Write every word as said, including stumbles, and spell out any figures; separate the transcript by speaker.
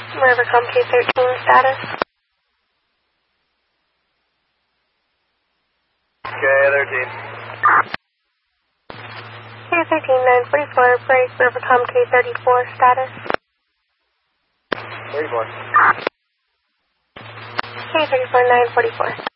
Speaker 1: Rivercom K thirteen status.
Speaker 2: K thirteen.
Speaker 1: K thirteen nine forty-four, break Rivercom K thirty-four status.
Speaker 2: thirty-four.
Speaker 1: K thirty-four nine forty-four.